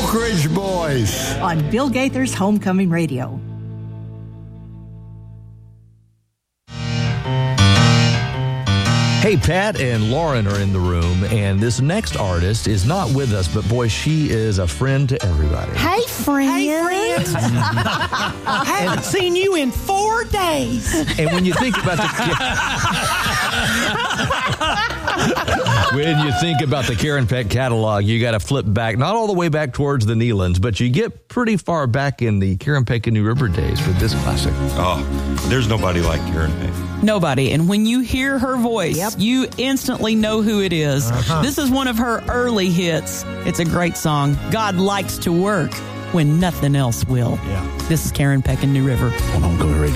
Oak Ridge Boys on Bill Gaither's Homecoming Radio. Hey, Pat and Lauren are in the room, and this next artist is not with us, but boy, she is a friend to everybody. Hey, friend. Hey, friend. I haven't seen you in 4 days. And when you think about the Karen Peck catalog, you got to flip back, not all the way back towards the Neelands, but you get pretty far back in the Karen Peck and New River days with this classic. Oh, there's nobody like Karen Peck. Nobody. And when you hear her voice, you instantly know who it is. This is one of her early hits. It's a great song. God likes to work when nothing else will. Yeah. This is Karen Peck and New River on Homecoming Radio.